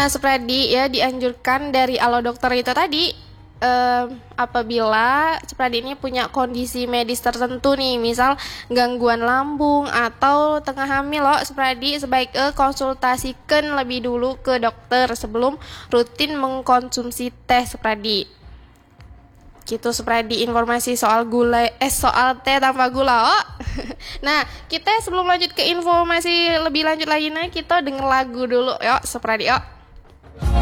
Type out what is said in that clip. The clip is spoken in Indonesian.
Nah, Supradi ya dianjurkan dari Alo Dokter itu tadi apabila Supradi ini punya kondisi medis tertentu nih, misal gangguan lambung atau tengah hamil loh, Supradi sebaiknya konsultasikan lebih dulu ke dokter sebelum rutin mengkonsumsi teh Supradi. Gitu Supradi informasi soal soal teh tanpa gula. Oh. Nah, kita sebelum lanjut ke informasi lebih lanjut lagi kita denger lagu dulu yuk Supradi yuk.